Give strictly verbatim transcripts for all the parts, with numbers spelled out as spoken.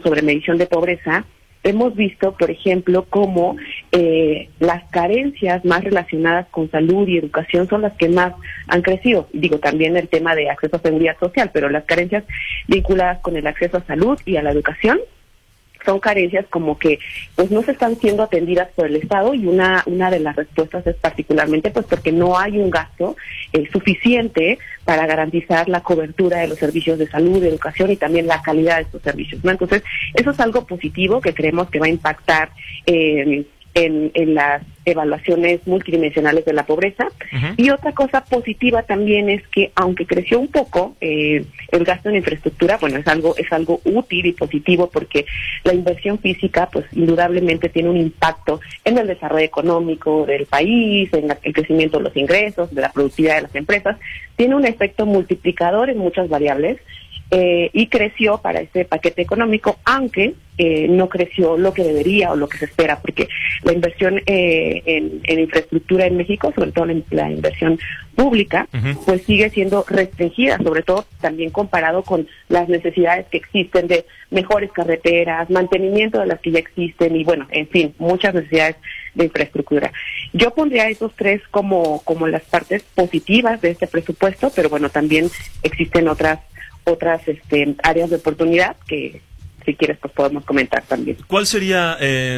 sobre medición de pobreza, hemos visto, por ejemplo, cómo eh, las carencias más relacionadas con salud y educación son las que más han crecido. Digo, también el tema de acceso a seguridad social, pero las carencias vinculadas con el acceso a salud y a la educación son carencias como que pues no se están siendo atendidas por el Estado, y una una de las respuestas es particularmente pues porque no hay un gasto eh, suficiente para garantizar la cobertura de los servicios de salud, de educación y también la calidad de estos servicios, ¿no? Entonces, eso es algo positivo que creemos que va a impactar eh, en, en las evaluaciones multidimensionales de la pobreza. Uh-huh. Y otra cosa positiva también es que, aunque creció un poco eh, el gasto en infraestructura, bueno, es algo es algo útil y positivo, porque la inversión física, pues, indudablemente tiene un impacto en el desarrollo económico del país, en la, el crecimiento de los ingresos, de la productividad de las empresas. Tiene un efecto multiplicador en muchas variables. Eh, y creció para ese paquete económico, aunque eh, no creció lo que debería o lo que se espera, porque la inversión eh, en, en infraestructura en México, sobre todo la, la inversión pública, uh-huh. pues sigue siendo restringida, sobre todo también comparado con las necesidades que existen de mejores carreteras, mantenimiento de las que ya existen y, bueno, en fin, muchas necesidades de infraestructura. Yo pondría esos tres como, como las partes positivas de este presupuesto, pero bueno, también existen otras otras este, áreas de oportunidad que, si quieres, pues podemos comentar también. ¿Cuál sería, eh,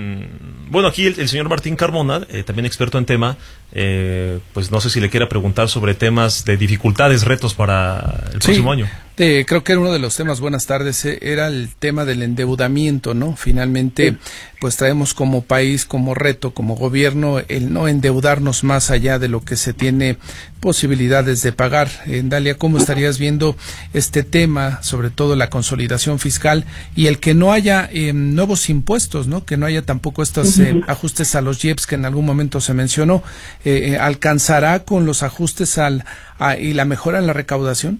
bueno, aquí el, el señor Martín Carmona, eh, también experto en tema, eh, pues no sé si le quiera preguntar sobre temas de dificultades, retos para el próximo sí. año? Eh, creo que era uno de los temas, buenas tardes, eh, era el tema del endeudamiento, ¿no? Finalmente, sí. pues traemos como país, como reto, como gobierno, el no endeudarnos más allá de lo que se tiene posibilidades de pagar. Eh, Dalia, ¿cómo estarías viendo este tema, sobre todo la consolidación fiscal y el que no haya eh, nuevos impuestos, ¿no? Que no haya tampoco estos eh, ajustes a los I E P S que en algún momento se mencionó. Eh, eh, ¿Alcanzará con los ajustes al a, y la mejora en la recaudación?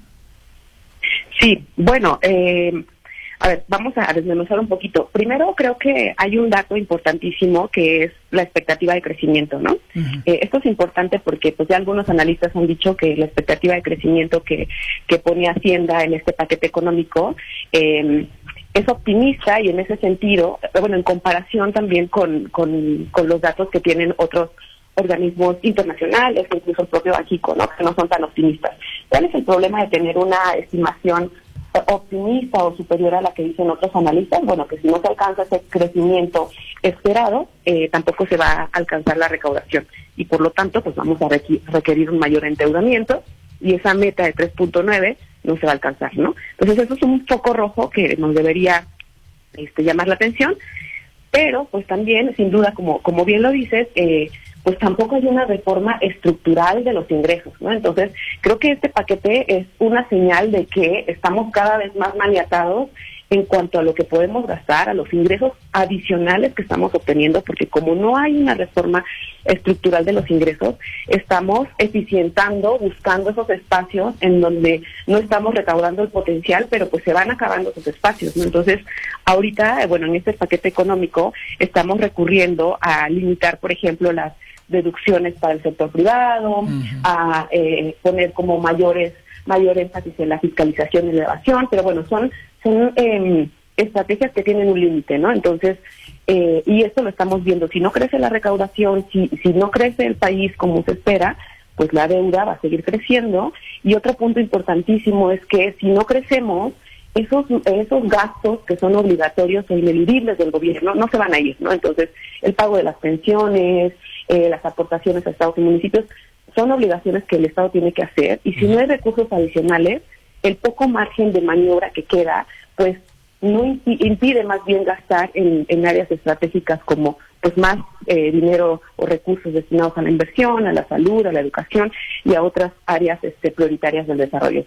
Sí, bueno, eh, a ver, vamos a desmenuzar un poquito. Primero, creo que hay un dato importantísimo que es la expectativa de crecimiento, ¿no? Uh-huh. Eh, esto es importante porque pues ya algunos analistas han dicho que la expectativa de crecimiento que, que pone Hacienda en este paquete económico eh, es optimista, y en ese sentido, bueno, en comparación también con, con, con los datos que tienen otros organismos internacionales, incluso el propio Bajico, ¿no? Que no son tan optimistas. ¿Cuál es el problema de tener una estimación optimista o superior a la que dicen otros analistas? Bueno, que si no se alcanza ese crecimiento esperado, eh, tampoco se va a alcanzar la recaudación, y por lo tanto, pues vamos a requ- requerir un mayor endeudamiento, y esa meta de tres punto nueve no se va a alcanzar, ¿no? Entonces, eso es un foco rojo que nos debería este, llamar la atención, pero pues también, sin duda, como, como bien lo dices, eh, pues tampoco hay una reforma estructural de los ingresos, ¿no? Entonces, creo que este paquete es una señal de que estamos cada vez más maniatados en cuanto a lo que podemos gastar, a los ingresos adicionales que estamos obteniendo, porque como no hay una reforma estructural de los ingresos, estamos eficientando, buscando esos espacios en donde no estamos recaudando el potencial, pero pues se van acabando esos espacios, ¿no? Entonces, ahorita, bueno, en este paquete económico estamos recurriendo a limitar, por ejemplo, las deducciones para el sector privado, uh-huh. a eh, poner como mayores mayor énfasis en la fiscalización y la evasión, pero bueno, son son eh, estrategias que tienen un límite, ¿no? Entonces, eh, y esto lo estamos viendo, si no crece la recaudación, si si no crece el país como se espera, pues la deuda va a seguir creciendo. Y otro punto importantísimo es que si no crecemos, esos esos gastos que son obligatorios o ineludibles del gobierno no se van a ir, ¿no? Entonces, el pago de las pensiones, eh, las aportaciones a estados y municipios, son obligaciones que el Estado tiene que hacer, y si no hay recursos adicionales, el poco margen de maniobra que queda, pues no imp- impide más bien gastar en, en áreas estratégicas como pues más eh, dinero o recursos destinados a la inversión, a la salud, a la educación y a otras áreas este, prioritarias del desarrollo.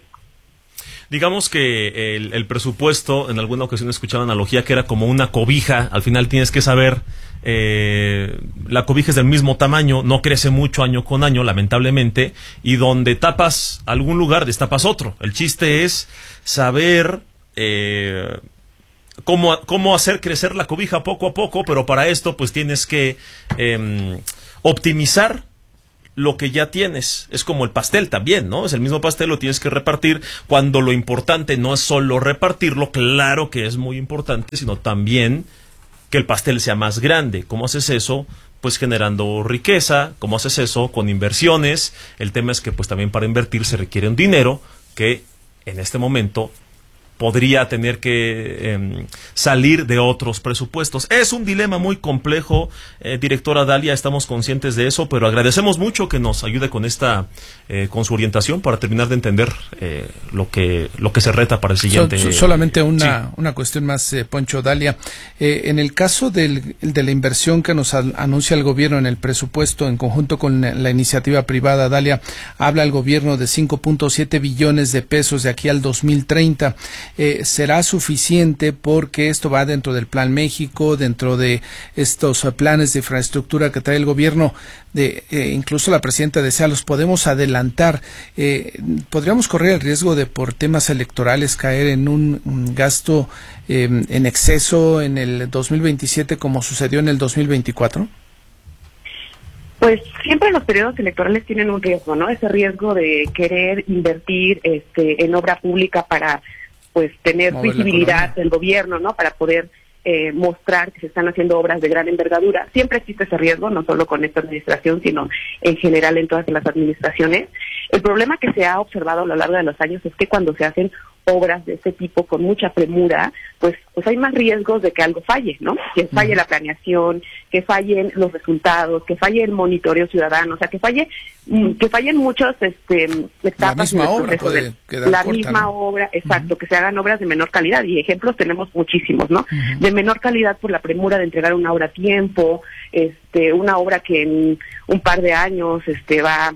Digamos que el, el presupuesto, en alguna ocasión he escuchado analogía que era como una cobija. Al final tienes que saber, eh, la cobija es del mismo tamaño, no crece mucho año con año, lamentablemente, y donde tapas algún lugar, destapas otro. El chiste es saber eh, cómo, cómo hacer crecer la cobija poco a poco, pero para esto pues tienes que eh, optimizar lo que ya tienes. Es como el pastel también, ¿no? Es el mismo pastel, lo tienes que repartir, cuando lo importante no es solo repartirlo, claro que es muy importante, sino también que el pastel sea más grande. ¿Cómo haces eso? Pues generando riqueza. ¿Cómo haces eso? Con inversiones. El tema es que pues también para invertir se requiere un dinero que en este momento podría tener que eh, salir de otros presupuestos. Es un dilema muy complejo, eh, directora Dalia, estamos conscientes de eso, pero agradecemos mucho que nos ayude con esta, eh, con su orientación para terminar de entender eh, lo que lo que se reta para el siguiente. So, so, solamente una, sí. una cuestión más, eh, Poncho, Dalia. Eh, en el caso del, de la inversión que nos al, anuncia el gobierno en el presupuesto en conjunto con la, la iniciativa privada, Dalia, habla el gobierno de cinco punto siete billones de pesos de aquí al dos mil treinta. Eh, ¿Será suficiente? Porque esto va dentro del Plan México, dentro de estos uh, planes de infraestructura que trae el gobierno. De, eh, incluso la presidenta decía, los podemos adelantar. Eh, ¿Podríamos correr el riesgo de, por temas electorales, caer en un, un gasto eh, en exceso en el dos mil veintisiete como sucedió en el dos mil veinticuatro? Pues siempre los periodos electorales tienen un riesgo, ¿no? Ese riesgo de querer invertir este, en obra pública para pues tener Mover visibilidad del gobierno, ¿no? Para poder eh, mostrar que se están haciendo obras de gran envergadura. Siempre existe ese riesgo, no solo con esta administración, sino en general en todas las administraciones. El problema que se ha observado a lo largo de los años es que cuando se hacen obras de este tipo con mucha premura, pues pues hay más riesgos de que algo falle, ¿no? Que falle la planeación, que fallen los resultados, que falle el monitoreo ciudadano, o sea, que falle que fallen muchos este etapas la misma obra puede quedar la corta, misma ¿no? obra, exacto, Uh-huh. que se hagan obras de menor calidad, y ejemplos tenemos muchísimos, ¿no? Uh-huh. De menor calidad por la premura de entregar una obra a tiempo, este una obra que en un par de años este va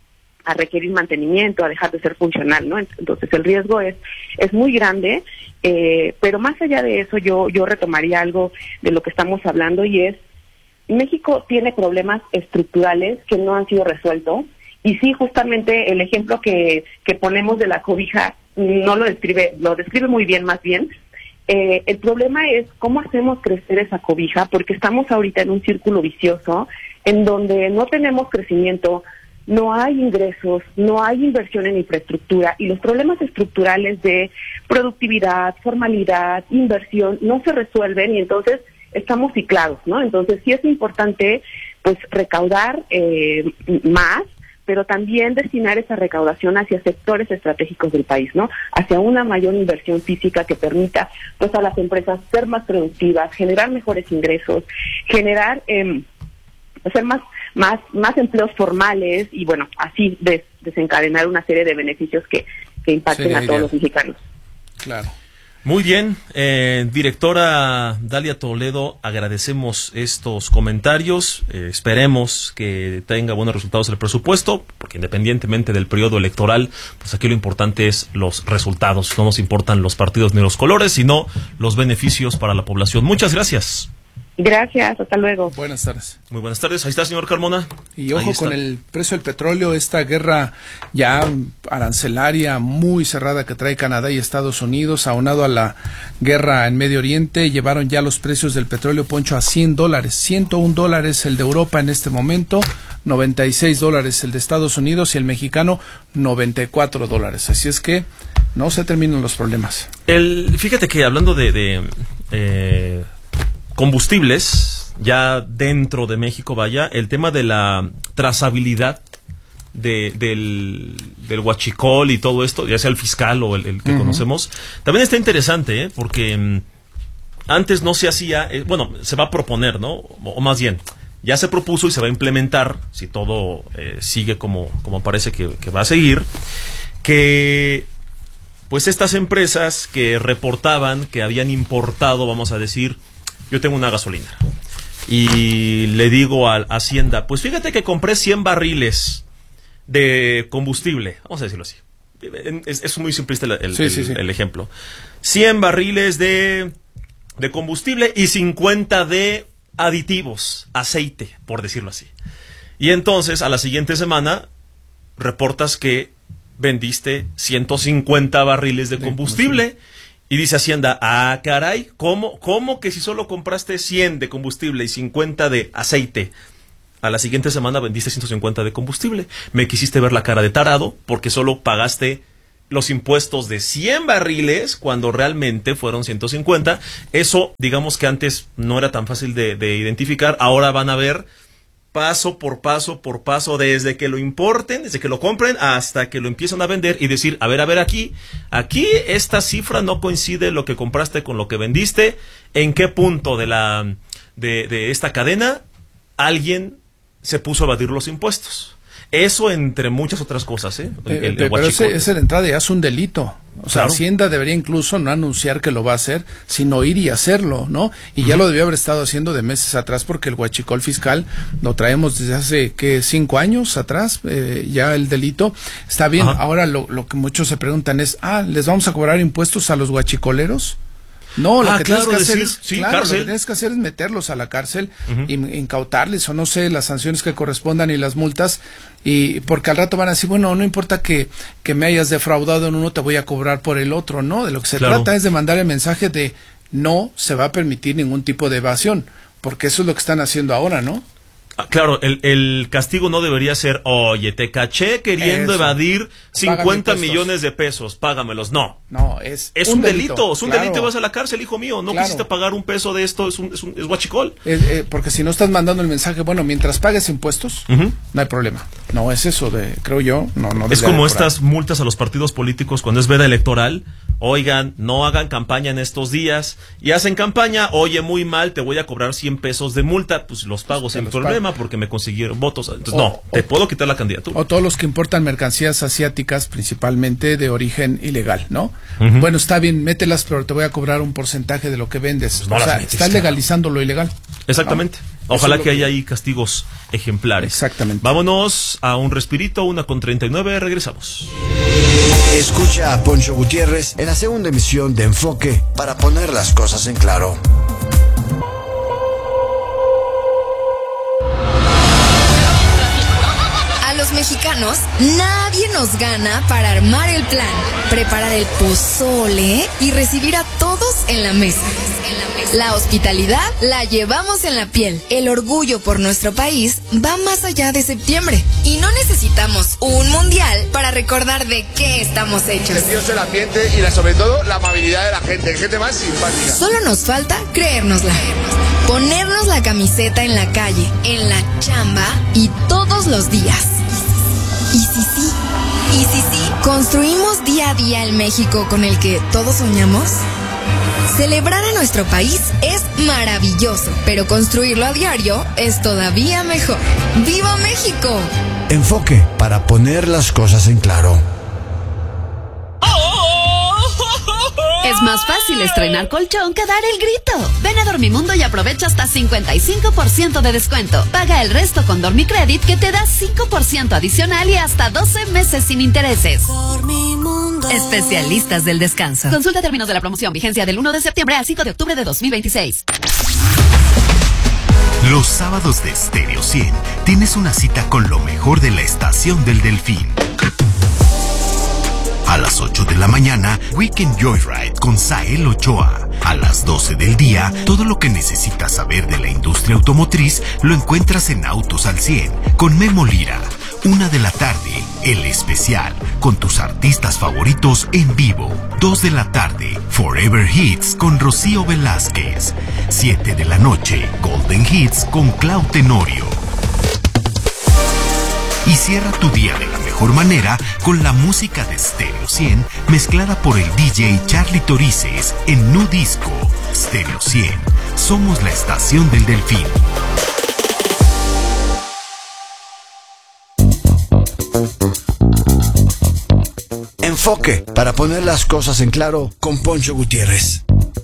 a requerir mantenimiento, a dejar de ser funcional, ¿no? Entonces el riesgo es es muy grande, eh, pero más allá de eso yo yo retomaría algo de lo que estamos hablando, y es México tiene problemas estructurales que no han sido resueltos, y sí, justamente el ejemplo que que ponemos de la cobija no lo describe, lo describe muy bien, más bien. Eh, el problema es cómo hacemos crecer esa cobija, porque estamos ahorita en un círculo vicioso en donde no tenemos crecimiento, no hay ingresos, no hay inversión en infraestructura, y los problemas estructurales de productividad, formalidad, inversión no se resuelven, y entonces estamos ciclados, ¿no? Entonces sí es importante pues recaudar eh, más, pero también destinar esa recaudación hacia sectores estratégicos del país, ¿no? Hacia una mayor inversión física que permita pues a las empresas ser más productivas, generar mejores ingresos, generar eh, hacer más más más empleos formales, y bueno, así des, desencadenar una serie de beneficios que, que impacten sí, a todos los mexicanos. Claro. Muy bien, eh, directora Dalia Toledo, agradecemos estos comentarios, eh, esperemos que tenga buenos resultados el presupuesto, porque independientemente del periodo electoral, pues aquí lo importante es los resultados, no nos importan los partidos ni los colores, sino los beneficios para la población. Muchas gracias. Gracias, hasta luego. Buenas tardes. Muy buenas tardes, ahí está, señor Carmona. Y ojo con el precio del petróleo, esta guerra ya arancelaria muy cerrada que trae Canadá y Estados Unidos, aunado a la guerra en Medio Oriente, llevaron ya los precios del petróleo, Poncho, a cien dólares. ciento un dólares el de Europa en este momento, noventa y seis dólares el de Estados Unidos, y el mexicano noventa y cuatro dólares. Así es que no se terminan los problemas. El, fíjate que hablando de... de eh, combustibles, ya dentro de México, vaya, el tema de la trazabilidad de, del, del huachicol y todo esto, ya sea el fiscal o el, el que uh-huh. conocemos, también está interesante, ¿eh? Porque mm, antes no se hacía, eh, bueno, se va a proponer, ¿no? O, o más bien, ya se propuso y se va a implementar, si todo eh, sigue como, como parece que, que va a seguir, que pues estas empresas que reportaban que habían importado, vamos a decir, yo tengo una gasolinera y le digo a Hacienda, pues fíjate que compré cien barriles de combustible, vamos a decirlo así, es, es muy simplista el, el, sí, el, sí, sí. el ejemplo, cien barriles de, de combustible y cincuenta de aditivos, aceite, por decirlo así, y entonces a la siguiente semana reportas que vendiste ciento cincuenta barriles de combustible. Y dice Hacienda, ah, caray, ¿cómo, ¿cómo que si solo compraste cien de combustible y cincuenta de aceite? A la siguiente semana vendiste ciento cincuenta de combustible. Me quisiste ver la cara de tarado porque solo pagaste los impuestos de cien barriles cuando realmente fueron ciento cincuenta. Eso, digamos que antes no era tan fácil de, de identificar. Ahora van a ver paso por paso por paso, desde que lo importen, desde que lo compren hasta que lo empiezan a vender y decir, a ver, a ver, aquí, aquí esta cifra no coincide lo que compraste con lo que vendiste. ¿En qué punto de la de, de esta cadena alguien se puso a evadir los impuestos? Eso entre muchas otras cosas, ¿eh? El, el, pero el ese, ese de entrada ya es un delito. O sea, claro. Hacienda debería incluso no anunciar que lo va a hacer, sino ir y hacerlo, ¿no? Y uh-huh. ya lo debió haber estado haciendo de meses atrás, porque el huachicol fiscal lo traemos desde hace, ¿qué? Cinco años atrás, eh, ya el delito. Está bien, uh-huh. ahora lo, lo que muchos se preguntan es, ah, ¿les vamos a cobrar impuestos a los huachicoleros? No, lo ah, que claro, tienes que hacer decir, es, sí, claro, cárcel. lo que tienes que hacer es meterlos a la cárcel, uh-huh. y incautarles o no sé, las sanciones que correspondan y las multas, y porque al rato van a decir, bueno, no importa que, que me hayas defraudado en uno, te voy a cobrar por el otro, ¿no? De lo que se claro. trata es de mandar el mensaje de no se va a permitir ningún tipo de evasión, porque eso es lo que están haciendo ahora, ¿no? Ah, claro, el, el castigo no debería ser, oye, te caché queriendo Eso. evadir cincuenta millones de pesos, págamelos. No. No, es Es un, un delito, delito, es un claro. delito y vas a la cárcel, hijo mío. No claro. quisiste pagar un peso de esto, es un, es un es huachicol. Eh, eh, porque si no estás mandando el mensaje, bueno, mientras pagues impuestos, uh-huh. no hay problema. No, es eso de, creo yo, no, no. Es como estas multas a los partidos políticos cuando es veda electoral. Oigan, no hagan campaña en estos días. Y hacen campaña, oye, muy mal, te voy a cobrar cien pesos de multa. Pues los pago sin problema pago. Porque me consiguieron votos. Entonces, o, no, o, te puedo quitar la candidatura. O todos los que importan mercancías asiáticas, principalmente de origen ilegal, ¿no? Uh-huh. Bueno, está bien, mételas, pero te voy a cobrar un porcentaje de lo que vendes. Pues no o sea, metes, estás legalizando lo ilegal. Exactamente. ¿No? Ojalá que, que haya ahí castigos ejemplares. Exactamente. Vámonos a un respirito, una con treinta y nueve, regresamos. Escucha a Poncho Gutiérrez en la segunda emisión de Enfoque para poner las cosas en claro. A los mexicanos, nadie nos gana para armar el plan, preparar el pozole y recibir a todos en la mesa. La hospitalidad la llevamos en la piel. El orgullo por nuestro país va más allá de septiembre. Y no necesitamos un mundial para recordar de qué estamos hechos. Dios el ambiente y la, sobre todo la amabilidad de la gente, gente más simpática. Solo nos falta creérnosla. Ponernos la camiseta en la calle, en la chamba y todos los días. Y si sí, y si sí, construimos día a día el México con el que todos soñamos. Celebrar a nuestro país es maravilloso, pero construirlo a diario es todavía mejor. ¡Viva México! Enfoque para poner las cosas en claro. Es más fácil estrenar colchón que dar el grito. Ven a Dormimundo y aprovecha hasta cincuenta y cinco por ciento de descuento. Paga el resto con Dormicredit, que te da cinco por ciento adicional y hasta doce meses sin intereses. Dormimundo. Especialistas del descanso. Consulta términos de la promoción. Vigencia del uno de septiembre al cinco de octubre de dos mil veintiséis. Los sábados de Stereo cien tienes una cita con lo mejor de la Estación del Delfín. A las ocho de la mañana, Weekend Joyride con Sael Ochoa. A las doce del día, todo lo que necesitas saber de la industria automotriz lo encuentras en Autos al cien con Memo Lira. Una de la tarde, El Especial, con tus artistas favoritos en vivo. Dos de la tarde, Forever Hits con Rocío Velázquez. Siete de la noche, Golden Hits con Clau Tenorio. Y cierra tu día de la mejor manera con la música de Stereo cien mezclada por el D J Charlie Torices en Nu Disco. Stereo cien, somos la estación del Delfín. Enfoque para poner las cosas en claro con Poncho Gutiérrez.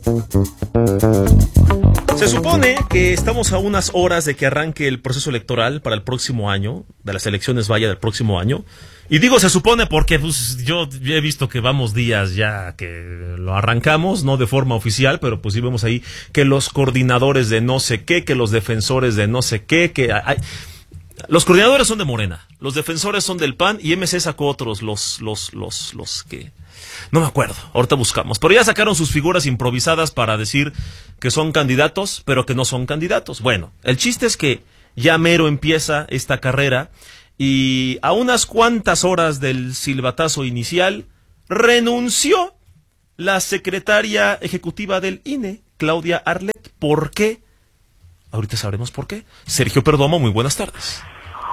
Se supone que estamos a unas horas de que arranque el proceso electoral para el próximo año, de las elecciones vaya del próximo año. Y digo se supone porque pues, yo he visto que vamos días ya que lo arrancamos, no de forma oficial, pero pues sí vemos ahí que los coordinadores de no sé qué, que los defensores de no sé qué, que hay... Los coordinadores son de Morena, los defensores son del P A N y M C sacó otros, los, los, los, los que... No me acuerdo, ahorita buscamos. Pero ya sacaron sus figuras improvisadas para decir que son candidatos, pero que no son candidatos. Bueno, el chiste es que ya mero empieza esta carrera y a unas cuantas horas del silbatazo inicial renunció la secretaria ejecutiva del I N E, Claudia Arlet. ¿Por qué? Ahorita sabremos por qué. Sergio Perdomo, muy buenas tardes.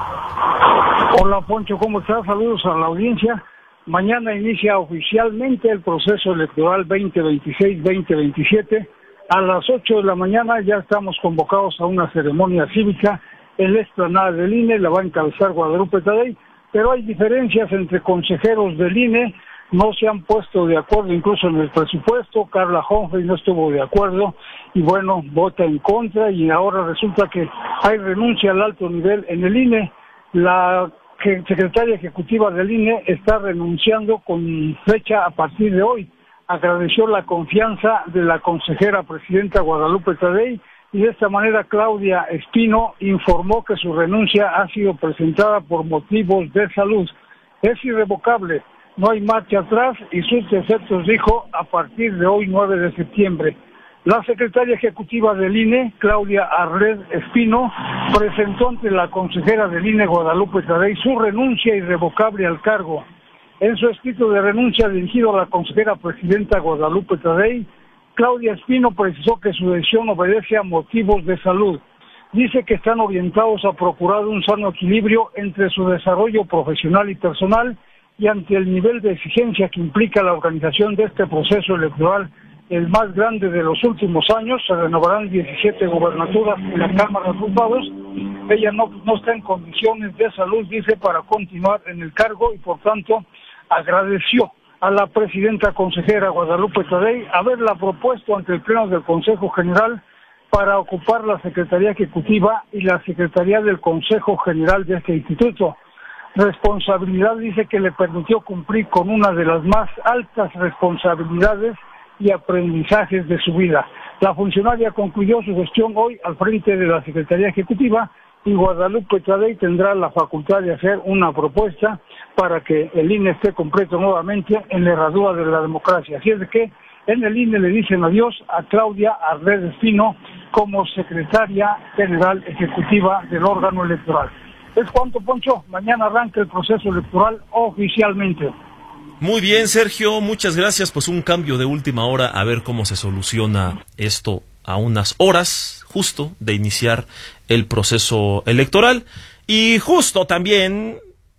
Hola Poncho, ¿cómo estás? Saludos a la audiencia. Mañana inicia oficialmente el proceso electoral veinte veintiséis veinte veintisiete. A las ocho de la mañana ya estamos convocados a una ceremonia cívica en la explanada del I N E, la va a encabezar Guadalupe Tadei, pero hay diferencias entre consejeros del I N E, no se han puesto de acuerdo incluso en el presupuesto. Carla Humphrey no estuvo de acuerdo y bueno, vota en contra y ahora resulta que hay renuncia al alto nivel en el I N E. La secretaria ejecutiva del I N E está renunciando con fecha a partir de hoy. Agradeció la confianza de la consejera presidenta Guadalupe Tadei y de esta manera Claudia Espino informó que su renuncia ha sido presentada por motivos de salud. Es irrevocable, no hay marcha atrás y sus efectos, dijo, a partir de hoy nueve de septiembre. La secretaria ejecutiva del I N E, Claudia Arlet Espino, presentó ante la consejera del I N E, Guadalupe Tadei, su renuncia irrevocable al cargo. En su escrito de renuncia dirigido a la consejera presidenta Guadalupe Tadei, Claudia Espino precisó que su decisión obedece a motivos de salud. Dice que están orientados a procurar un sano equilibrio entre su desarrollo profesional y personal y ante el nivel de exigencia que implica la organización de este proceso electoral, el más grande de los últimos años. Se renovarán diecisiete gubernaturas en la Cámara de Diputados. Ella no, no está en condiciones de salud, dice, para continuar en el cargo y por tanto agradeció a la presidenta consejera Guadalupe Tadei haberla propuesto ante el Pleno del Consejo General para ocupar la Secretaría Ejecutiva y la Secretaría del Consejo General de este instituto. Responsabilidad, dice, que le permitió cumplir con una de las más altas responsabilidades y aprendizajes de su vida. La funcionaria concluyó su gestión hoy al frente de la Secretaría Ejecutiva y Guadalupe Tadei tendrá la facultad de hacer una propuesta para que el I N E esté completo nuevamente en la herradura de la democracia. Así es de que en el I N E le dicen adiós a Claudia Arlet Espino como secretaria general ejecutiva del órgano electoral. Es cuanto, Poncho. Mañana arranca el proceso electoral oficialmente. Muy bien, Sergio, muchas gracias. Pues un cambio de última hora, a ver cómo se soluciona esto a unas horas justo de iniciar el proceso electoral. Y justo también,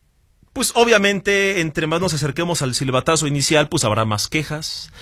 pues obviamente, entre más nos acerquemos al silbatazo inicial, pues habrá más quejas,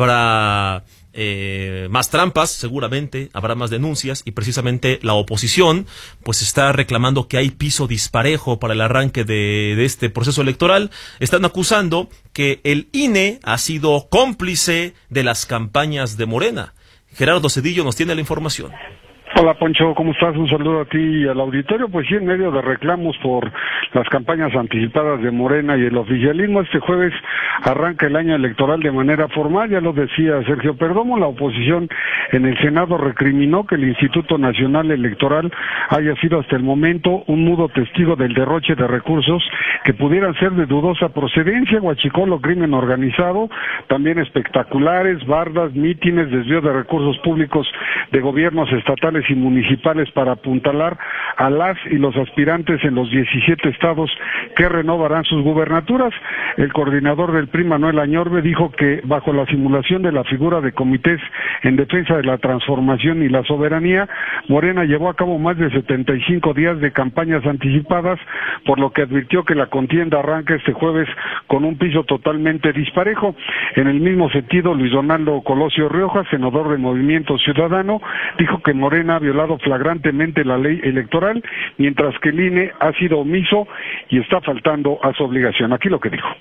habrá eh, más trampas, seguramente, habrá más denuncias, y precisamente la oposición pues está reclamando que hay piso disparejo para el arranque de, de este proceso electoral. Están acusando que el I N E ha sido cómplice de las campañas de Morena. Gerardo Cedillo nos tiene la información. Hola Poncho, ¿cómo estás? Un saludo a ti y al auditorio. Pues sí, en medio de reclamos por las campañas anticipadas de Morena y el oficialismo, este jueves arranca el año electoral de manera formal. Ya lo decía Sergio Perdomo, la oposición en el Senado recriminó que el Instituto Nacional Electoral haya sido hasta el momento un mudo testigo del derroche de recursos que pudieran ser de dudosa procedencia, huachicol, crimen organizado, también espectaculares, bardas, mítines, desvío de recursos públicos de gobiernos estatales y municipales para apuntalar a las y los aspirantes en los diecisiete estados que renovarán sus gubernaturas. El coordinador del P R I, Manuel Añorbe, dijo que bajo la simulación de la figura de comités en defensa de la transformación y la soberanía, Morena llevó a cabo más de setenta y cinco días de campañas anticipadas, por lo que advirtió que la contienda arranca este jueves con un piso totalmente disparejo. En el mismo sentido, Luis Donaldo Colosio Rioja, senador de Movimiento Ciudadano, dijo que Morena ha violado flagrantemente la ley electoral, mientras que el I N E ha sido omiso y está faltando a su obligación. Aquí lo que dijo.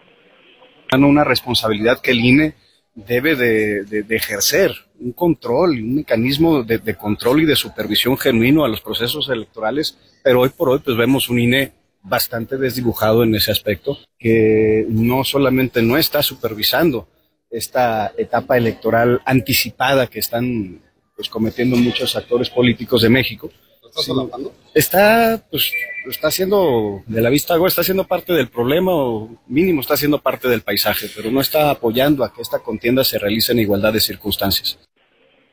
Una responsabilidad que el I N E debe de, de, de ejercer, un control, un mecanismo de, de control y de supervisión genuino a los procesos electorales, pero hoy por hoy pues vemos un I N E bastante desdibujado en ese aspecto, que no solamente no está supervisando esta etapa electoral anticipada que están pues cometiendo muchos actores políticos de México. ¿Lo estás solapando? Está, pues, está haciendo de la vista agua, está siendo parte del problema, o mínimo está siendo parte del paisaje, pero no está apoyando a que esta contienda se realice en igualdad de circunstancias.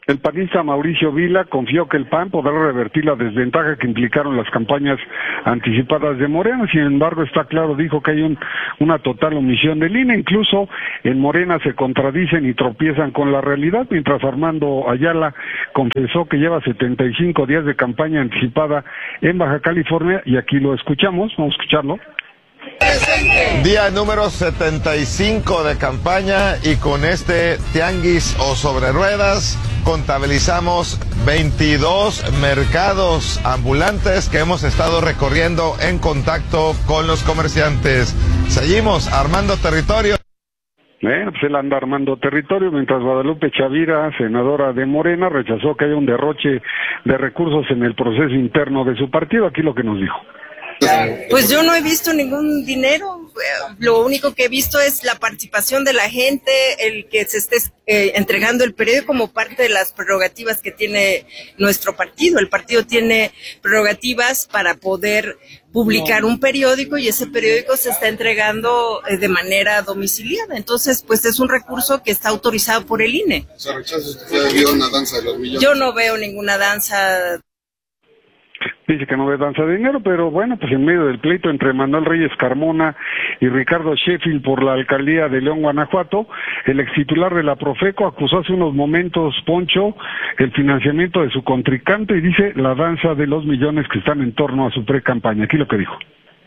El panista Mauricio Vila confió que el P A N podrá revertir la desventaja que implicaron las campañas anticipadas de Morena. Sin embargo, está claro, dijo que hay un, una total omisión del I N E. Incluso en Morena se contradicen y tropiezan con la realidad, mientras Armando Ayala confesó que lleva setenta y cinco días de campaña anticipada en Baja California, y aquí lo escuchamos, vamos a escucharlo. Día número setenta y cinco de campaña, y con este tianguis o sobre ruedas contabilizamos veintidós mercados ambulantes que hemos estado recorriendo en contacto con los comerciantes. Seguimos armando territorio. Bueno, pues él anda armando territorio, mientras Guadalupe Chavira, senadora de Morena, rechazó que haya un derroche de recursos en el proceso interno de su partido. Aquí lo que nos dijo. Pues yo no he visto ningún dinero, lo único que he visto es la participación de la gente, el que se esté eh, entregando el periódico como parte de las prerrogativas que tiene nuestro partido. El partido tiene prerrogativas para poder publicar un periódico, y ese periódico se está entregando eh, de manera domiciliada. Entonces, pues es un recurso que está autorizado por el I N E. O sea, ¿rechazas que haya una danza de los millones? Yo no veo ninguna danza. Dice que no ve danza de dinero, pero bueno, pues en medio del pleito entre Manuel Reyes Carmona y Ricardo Sheffield por la alcaldía de León, Guanajuato, el extitular de la Profeco acusó hace unos momentos, Poncho, el financiamiento de su contrincante, y dice la danza de los millones que están en torno a su pre-campaña. Aquí lo que dijo.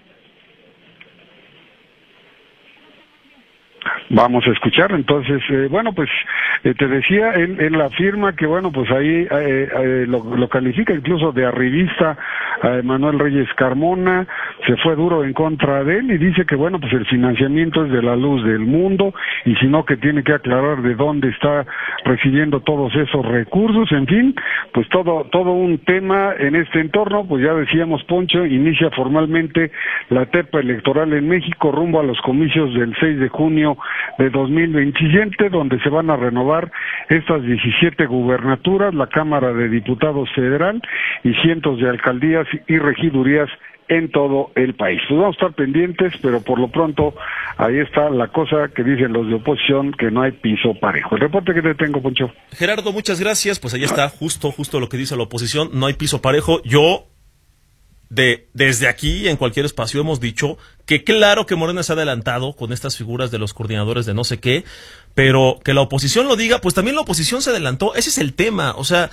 Vamos a escuchar, entonces, eh, bueno, pues eh, te decía, él, él afirma que, bueno, pues ahí eh, eh, lo, lo califica incluso de arribista a Manuel Reyes Carmona, se fue duro en contra de él y dice que, bueno, pues el financiamiento es de la luz del mundo, y si no, que tiene que aclarar de dónde está recibiendo todos esos recursos. En fin, pues todo todo un tema en este entorno. Pues ya decíamos, Poncho, inicia formalmente la etapa electoral en México rumbo a los comicios del seis de junio de dos mil veintisiete, donde se van a renovar estas diecisiete gubernaturas, la Cámara de Diputados Federal y cientos de alcaldías y regidurías en todo el país. Pues vamos a estar pendientes, pero por lo pronto ahí está la cosa que dicen los de oposición, que no hay piso parejo. El reporte que te tengo, Poncho. Gerardo, muchas gracias. Pues ahí está, justo, justo lo que dice la oposición, no hay piso parejo. Yo, de desde aquí, en cualquier espacio, hemos dicho que claro que Morena se ha adelantado con estas figuras de los coordinadores de no sé qué, pero que la oposición lo diga, pues también la oposición se adelantó. Ese es el tema, o sea...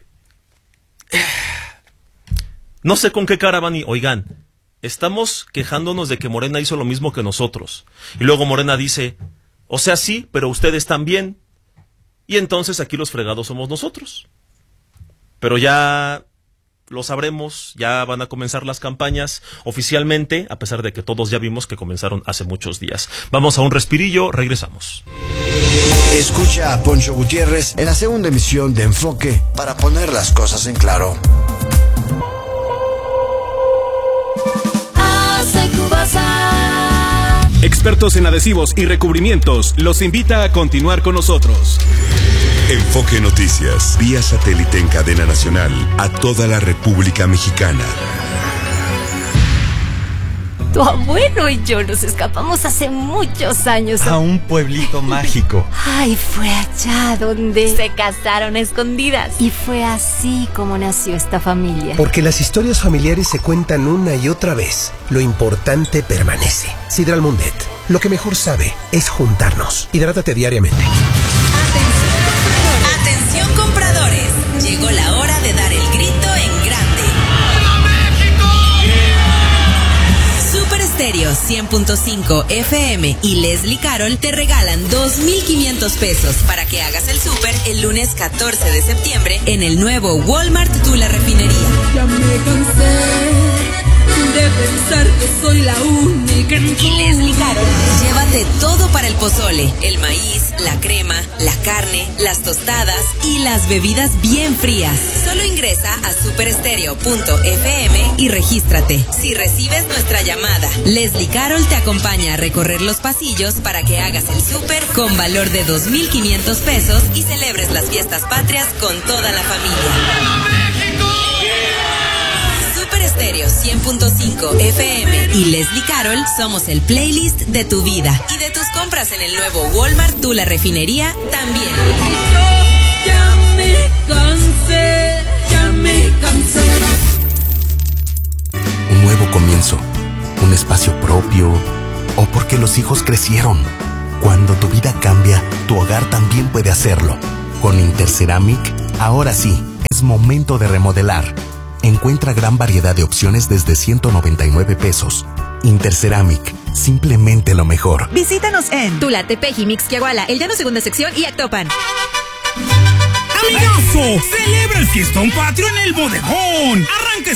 No sé con qué cara van y, oigan, estamos quejándonos de que Morena hizo lo mismo que nosotros. Y luego Morena dice, o sea, sí, pero ustedes también. Y entonces aquí los fregados somos nosotros. Pero ya lo sabremos, ya van a comenzar las campañas oficialmente, a pesar de que todos ya vimos que comenzaron hace muchos días. Vamos a un respirillo, regresamos. Escucha a Poncho Gutiérrez en la segunda emisión de Enfoque para poner las cosas en claro. Expertos en adhesivos y recubrimientos los invita a continuar con nosotros. Enfoque Noticias, vía satélite en cadena nacional a toda la República Mexicana. Tu abuelo y yo nos escapamos hace muchos años a un pueblito mágico. Ay, fue allá donde se casaron a escondidas. Y fue así como nació esta familia. Porque las historias familiares se cuentan una y otra vez. Lo importante permanece. Sidral Mundet, lo que mejor sabe es juntarnos. Hidrátate diariamente. Atención, atención compradores. Llegó la hora de dar el grito en grande. Super Estéreo cien punto cinco F M y Leslie Carol te regalan dos mil quinientos pesos para que hagas el súper el lunes catorce de septiembre en el nuevo Walmart Tula Refinería. Ya me cansé de pensar que soy la única en tu... Y Leslie Carol, llévate todo para el pozole, el maíz, la crema, la carne, las tostadas y las bebidas bien frías. Solo ingresa a superestereo punto f m y regístrate. Si recibes nuestra llamada, Leslie Carol te acompaña a recorrer los pasillos para que hagas el súper con valor de dos mil quinientos pesos y celebres las fiestas patrias con toda la familia. Super Estéreo cien punto cinco F M y Leslie Carol somos el playlist de tu vida y de tus compras en el nuevo Walmart Tula Refinería también. Ya me porque los hijos crecieron. Cuando tu vida cambia, tu hogar también puede hacerlo. Con Interceramic, ahora sí, es momento de remodelar. Encuentra gran variedad de opciones desde ciento noventa y nueve pesos. Interceramic, simplemente lo mejor. Visítanos en Tula, Tepeji, Mixquiahuala, El Llano Segunda Sección y Actopan. ¡Amigazo! ¡Celebra el fiestón patrio en el bodegón! Arranca